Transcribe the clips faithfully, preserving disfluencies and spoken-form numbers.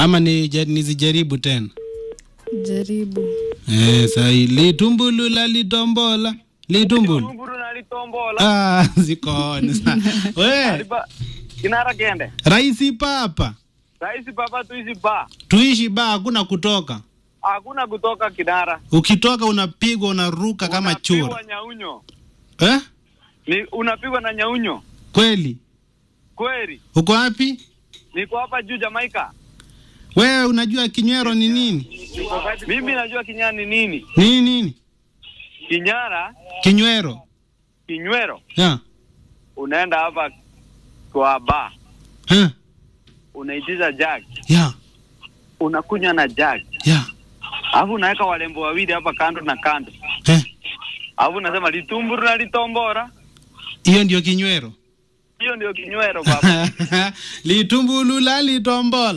Ama ni nizijaribu tena? Jaribu. Eh, sahi. Litumbulu la litombola. Litumbulu. Litumbulu la litombola. Ah, zikoni sana. We. Kinara kende. Raisi papa. Raisi papa tuishi ba. Tuishi ba, hakuna kutoka. Hakuna kutoka Kinara. Ukitoka unapigwa unaruka kama chura. Unapigwa nyaunyo. Eh? Ni unapigwa na nyaunyo. Kweli? Kweli. Uko wapi? Niko hapa juu Jamaica. Wewe unajua kinywero ni nini? Mimi najua kinyara ni nini? Nini nini? Kinyara. Kinywero. Kinywero. Yeah. Unaenda hapa kwa bar. Eh. Unaitisha jug. Yeah. Unakunywa na jug. Yeah. Alafu unaweka walembo wawili hapa kando na kando. Eh. Alafu unasema litumburu na litombora. Hiyo ndio kinywero. Hiyo ndio kinywero baba. Litumbulu la litombola.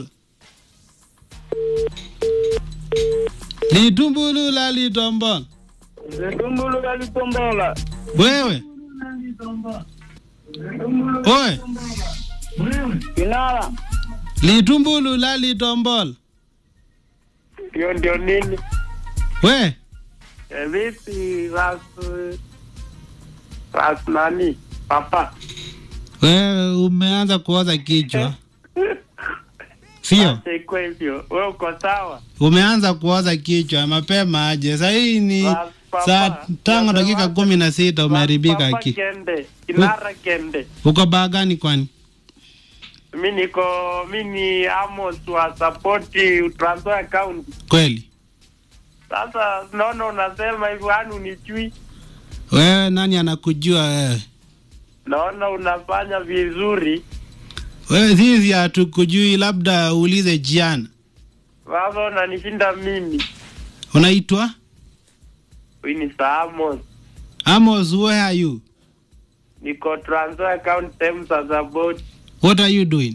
Litumbulu la litombola. Litumbulu la litombola. Wewe. Oe. Kinara. Litumbulu la litombola. Hiyo ndio nini? We. Eh, vipi rasu rasu nani? Papa. Wewe umeanza kuoza kichwa. Sio? Siko hivyo. Wewe uko sawa? Umeanza kuoza kichwa mapema aje. Sasa hii ni saa tano dakika kumi na sita umeharibika ki. Kende. Kinara kende. Uko baa gani kwani? Mimi niko mimi ni Amos wa support Trans Nzoia County. Kweli? Sasa naona unasema hivyo yani unichui. Wewe nani anakujua wewe? Naona unafanya vizuri. Wewe sisi hatukujui, labda uulize Jiana. Baba unanishinda mimi. Unaitwa? Mimi ni Amos. Amos, where are you? Niko Trans Nzoia County Thames about. What are you doing?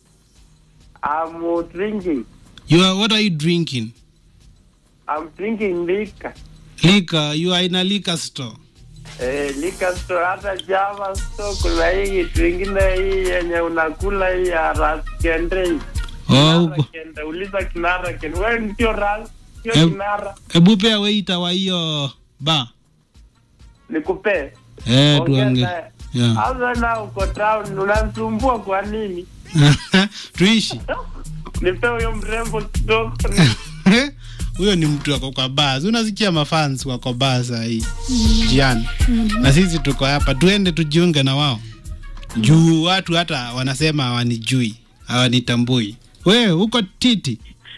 I'm drinking. You are, what are you drinking? I'm drinking liquor. Liquor, you are in a liquor store. Eh, liquor store hata Java store kuna hii twingine hii yenye unakula hii ya Raskende. Oh, uko. Kende uliza Kinara kende. Wewe ndio ras, sio Eb, Kinara. Ebu pea waiter wa hiyo bar. Nikupe. Eh, tuange. Yeah. Hata na uko town unanisumbua kwa nini? Tuishi. Nipe huyo mrembo kidogo. Huyo ni mtu wako kwa baa. Unasikia mafans wako baa saa hii. Jiana. Mm-hmm. Na sisi tuko hapa. Tuende tujiunge na wao. Juu watu hata wanasema hawanijui. Hawanitambui. Wewe uko titi.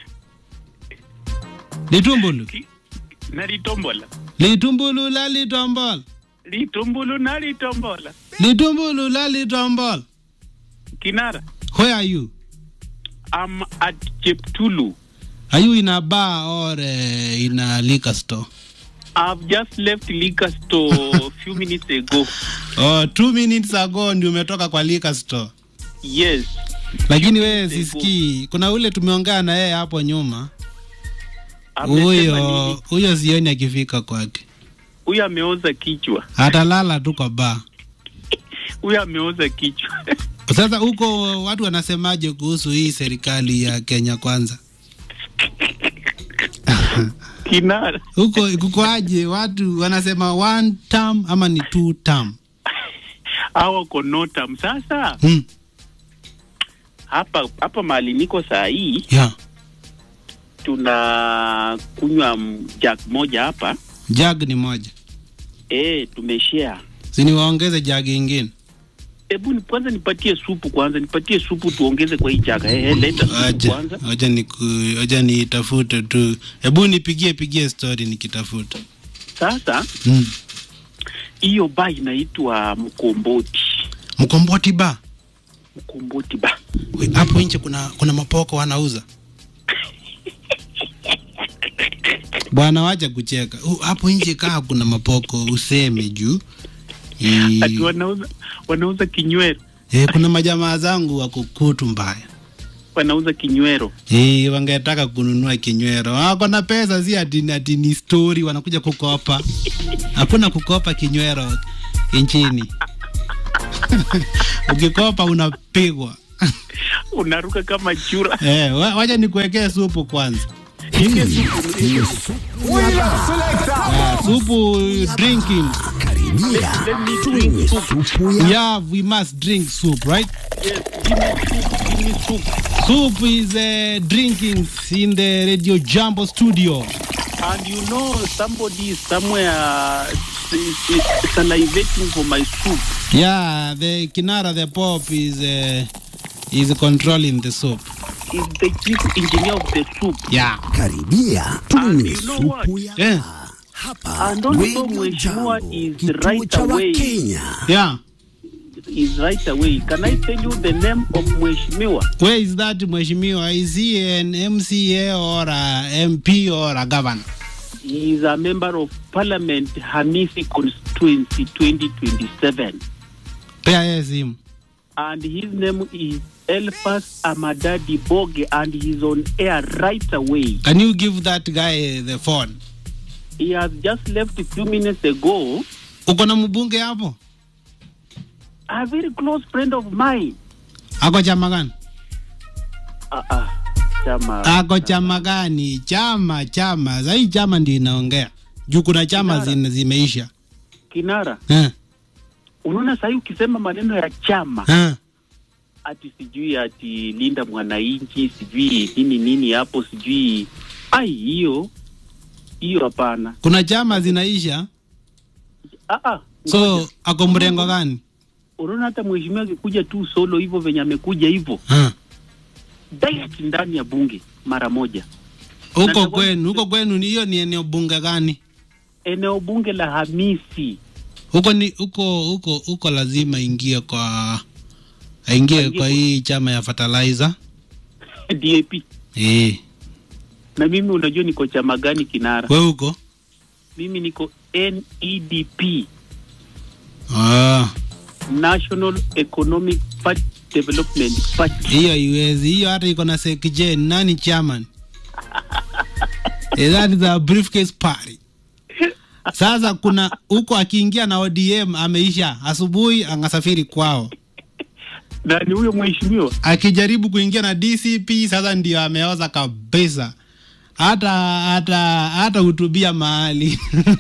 Litumbulu. Na litombola. Litumbulu la litombola. Litumbulu na litombola. Litumbulu la litombola. Kinara. Where are you? I'm at Cheptulu. Are you in a bar or uh, in a liquor store? I've just left liquor store a few minutes ago. Oh, two minutes ago ndio umetoka kwa liquor store. Yes. Lakini wewe sisikii. Kuna ule tumeongea na yeye hapo nyuma. Huyo huyo sioni akifika kwake. Huyo ameoza kichwa. Atalala tu kwa bar. Huyo ameoza kichwa. Sasa huko watu wanasemaje kuhusu hii serikali ya Kenya Kwanza? Kinara. Huko kukoaje? Watu wanasema one term ama ni two term? Hawa kono term. Sasa Hmm. hapa hapa mahali niko saa hii. Yeah. Tuna kunywa jug moja hapa. Jug ni moja. Eh, tumeshare. Sini waongeze jug nyingine. Hebu ni kwanza nipatie supu kwanza, nipatie supu tuongeze kwa hii jug. Eh, eh leta supu kwanza. Acha ni acha nitafute tu. Hebu nipigie pigie story nikitafuta. Sasa Mm. Hiyo bar inaitwa Mkomboti. Mkomboti bar. Mkomboti bar. We, hapo nje kuna kuna mapoko wanauza. Bwana wacha kucheka. Uh, hapo nje kaa kuna mapoko useme juu. E... Ati wanauza wanauza kinywero. Eh, kuna majamaa zangu wako kutu mbaya. Wanauza kinywero. Eh, wangetaka kununua kinywero. Wako na pesa si ati ati ni story wanakuja kukopa. Hakuna kukopa kinywero nchini. Ukikopa unapigwa. Unaruka kama chura. Eh, wa- wacha nikuwekee supu kwanza. Inge supu ni Ah, supu drinking. Karibia let me tunywe drink soup. supu ya Yeah, we must drink soup, right? Yes, give me soup, give me soup. Soup is uh, drinking in the Radio Jumbo studio. And you know somebody is somewhere uh, is, is salivating for my soup. Yeah, the Kinara, the Pope, is uh, is controlling the soup. Is the chief engineer of the soup. Yeah. karibia And tunywe you know supu what? ya Yeah. hapa And also Radio Mheshimiwa Jambo, is kituo right cha away. Wakenya. Yeah. Is right away. Can I tell you the name of Mheshimiwa? Where is that Mheshimiwa? Is he an M C A or a M P or a governor? He is a member of Parliament, Hamisi constituency twenty twenty-seven. Pea him. And his name is Elfas Amadadi Boge, and he's on air right away. Can you give that guy the phone? He has just left a few minutes ago. Uko na mbunge hapo? A very close friend of mine. Ako chama gani? Ah, ah, chama. Ako chama gani? Chama, chama. Zai chama ndio inaongea. Juu kuna chama Kinara. zina zimeisha. Kinara, Eh. unaona sasa ukisema maneno ya chama, Eh. ati sijui ati linda mwananchi, sijui nini nini hapo, sijui ai, hiyo hiyo hapana. Kuna chama zinaisha. Ah ah. So ako mrengo gani? Unaona hata mheshimiwa akikuja tu solo hivyo venye amekuja hivyo, Eh. direct ndani ya bunge mara moja. Huko Nataka- kwenu, huko kwenu ni hiyo ni eneo bunge gani? Eneo bunge la Hamisi. Huko ni huko huko huko lazima ingie kwa aingie Aingie kwa kwa- hii chama ya fertilizer. D A P. Eh. Na mimi unajua niko chama gani Kinara? Wewe huko? Mimi niko N E D P. Ah, National Economic Party Development Party. hiyo haiwezi. Hiyo hata iko na sekje nani chairman? Eh, that is a briefcase party. Sasa kuna huko akiingia na O D M ameisha, asubuhi angasafiri kwao. Na ni huyo mheshimiwa. Akijaribu kuingia na D C P sasa ndio ameoza kabisa. Hata hata hata hutubia mahali.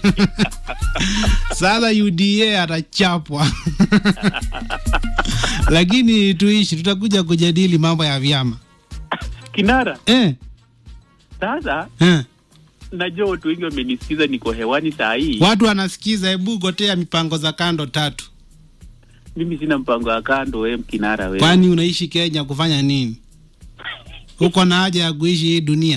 Sasa U D A atachapwa. Lakini tuishi, tutakuja kujadili mambo ya vyama. Kinara, Eh, sasa eh. najua watu wengi wamenisikiza niko hewani saa hii. Watu wanasikiza, hebu gotea mipango za kando tatu. Mimi sina mpango wa kando wewe Kinara wewe. Kwani unaishi Kenya kufanya nini? Uko na haja ya kuishi hii dunia?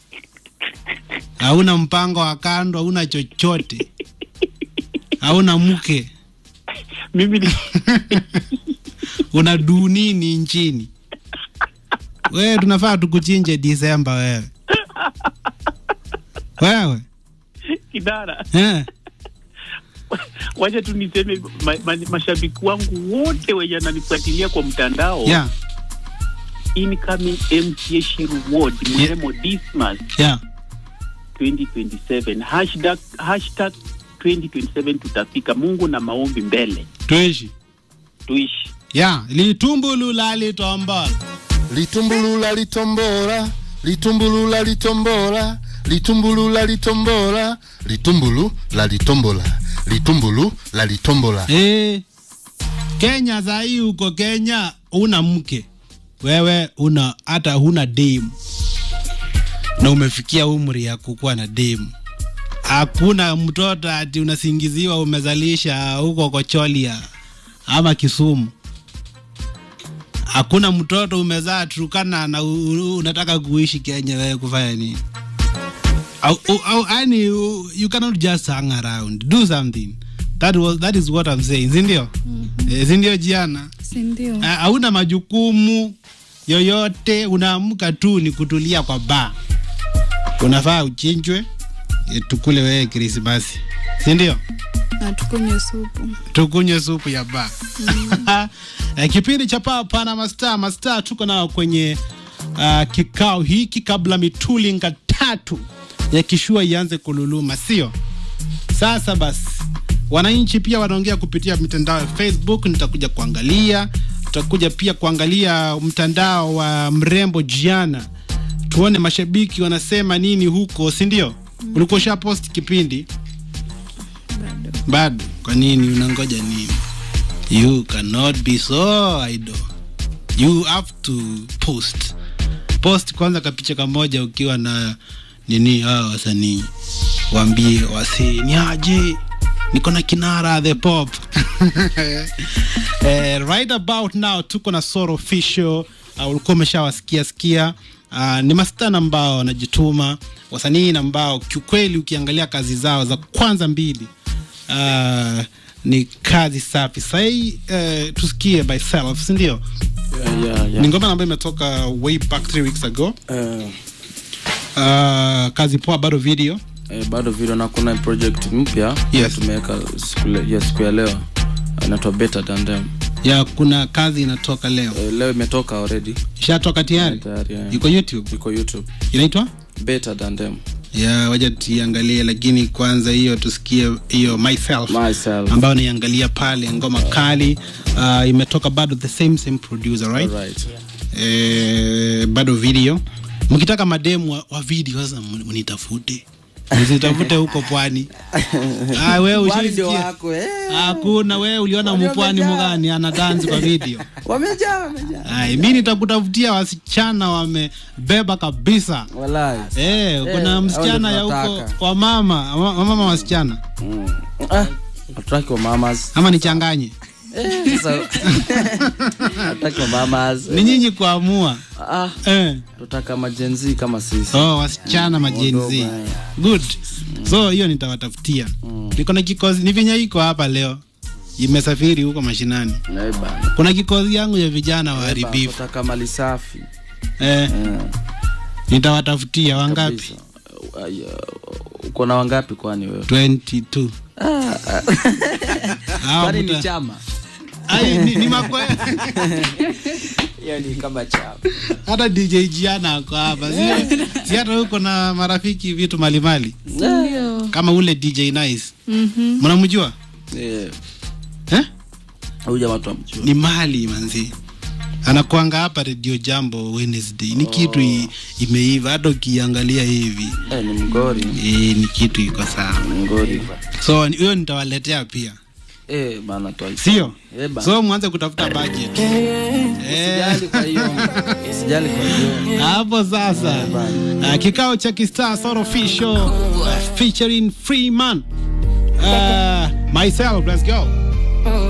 Hauna mpango wa kando, hauna chochote. Hauna mke. Mimi ni Una dunini nchini. Wewe tunafaa tukuchinje Disemba wewe. Wewe. Kinara. Eh. Wacha tu niseme ma, ma, mashabiki wangu wote wenye wananifuatilia kwa mtandao. Yeah. Incoming M C A Shiru Ward Mremo Dismas Yeah. twenty twenty-seven hashtag hashtag twenty twenty-seven tutafika. Mungu na maombi mbele. Tuishi. Tuishi. Yeah, litumbulula litombola. Litumbulula litombola, litumbulula litombola, litumbulula litombola, litumbulu la litombola, litumbulu la litombola. Eh. Kenya saa hii uko Kenya una mke. Wewe una hata huna demu. Na umefikia umri ya kukuwa na demu. Hakuna mtoto ati unasingiziwa umezalisha huko Kocholia ama Kisumu. Hakuna mtoto umezaa Turkana na u- unataka kuishi Kenya, wewe kufanya nini? Au, au, yani you cannot just hang around. Do something. That was that is what I'm saying. Zindio? Mm-hmm. E, zindio Jiana? Sindio. Ha- Hauna majukumu yoyote, unaamka tu ni kutulia kwa bar. Unafaa uchinjwe, e, tukule wewe Krismasi. Sindio? Na tukunywe supu. Tukunywe supu ya bar. Mm. E, kipindi cha Papa na Mastaa, Mastaa tuko nao kwenye uh, kikao hiki kabla mitulinga tatu ya kishua ianze kululuma, sio? Sasa basi, wananchi pia wanaongea kupitia mitandao ya Facebook, nitakuja kuangalia, tutakuja pia kuangalia mtandao wa mrembo Gianna, tuone mashabiki wanasema nini huko, si ndio? Mm. Ulikuwa usha post kipindi? Bado. Bado. Kwa nini unangoja nini? You cannot be so idle. You have to post. Post kwanza kapicha kamoja ukiwa na nini hao wasanii. Waambie wasi ni aje. Niko na Kinara the Pop. eh, right about now tuko na Soro Official. Uh, ulikuwa umeshawasikia sikia. Uh, ni mastana ambao wanajituma, wasanii ambao kiukweli ukiangalia kazi zao za kwanza mbili uh, ni kazi safi. Sai uh, tusikie by self, si ndio? Yeah, yeah, yeah. Ni ngoma ambayo imetoka way back three weeks ago. Uh, uh, kazi poa, bado video. Eh, bado video na kuna project mpya. Yes. Tumeweka siku ya siku ya leo. Inaitwa Better Than Them. Ya kuna kazi inatoka leo. Eh, leo imetoka already. Ishatoka tayari? Tayari. Yeah. Iko YouTube? Iko YouTube. Inaitwa Better Than Them. Ya waje tiangalie, lakini kwanza hiyo tusikie hiyo myself. Myself. Ambao niangalia pale ngoma kali. Uh, imetoka bado the same same producer, right? Right. Eh, bado video. Mkitaka mademu wa, wa video sasa mnitafute. Msitafute huko pwani. Ah, wewe ushisikia? Hakuna, wewe uliona mpwani mgani ana dance kwa video? Wamejaa, wamejaa. Ai, mimi nitakutafutia wasichana wamebeba kabisa. Wallahi. Eh, kuna msichana ya huko kwa mama, mama wasichana. Mm. Ah, ataki wa mamas. Ama nichanganye? Eh, sasa. Ataki wa mamas. Ni nyinyi kuamua. Ah. Eh. Tutaka majenzi kama sisi. Oh, wasichana majenzi. Good. So hiyo nitawatafutia. Mm. Niko na kikozi, ni vinya iko hapa leo. Imesafiri huko mashinani. Naiba. Kuna kikozi yangu ya vijana waharibifu. Tutaka mali safi. Eh. Mm. Nitawatafutia wangapi? Uko na wangapi kwani wewe? twenty-two. Ah. Kwani ni chama? Ai, ni, ni makwe. Hiyo ni kama chama. Hata D J Gianna ako hapa. Si hata huko na marafiki vitu malimali. Ndio. Kama ule D J Nice. Mhm. Mnamjua? Eh. Eh? Huyu jamaa tu amjua. Ni mali manzi. Anakuanga hapa Radio Jambo Wednesday. Ni kitu i, imeiva hata ukiangalia hivi. Eh, ni mgori. Eh, ni kitu iko sawa. Mgori. So hiyo nitawaletea pia. Eh, bana tu. Sio? Eh, so mwanze kutafuta budget. Eh. Sijali kwa hiyo. Sijali kwa hiyo. Hapo sasa. Uh, kikao cha Kistar Soro Official uh, featuring Freeman. Uh, myself, let's go.